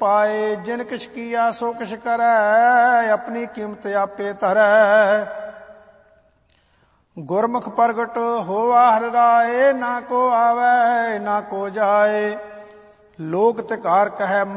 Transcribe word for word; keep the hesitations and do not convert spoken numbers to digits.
ਪਾਏ। ਜਿਨ ਕਿਛ ਕੀਆ ਸੋ ਕਿਛ ਕਰੈ, ਆਪਣੀ ਕੀਮਤ ਆਪੇ ਧਰੈ। ਗੁਰਮੁਖ ਪ੍ਰਗਟ ਹੋਵਾ ਹਰਿ ਰਾਏ, ਨਾ ਕੋ ਆਵੈ ਨਾ ਕੋ ਜਾਏ। ਲੋਕ ਤਿਕਾਰ ਕਹੈ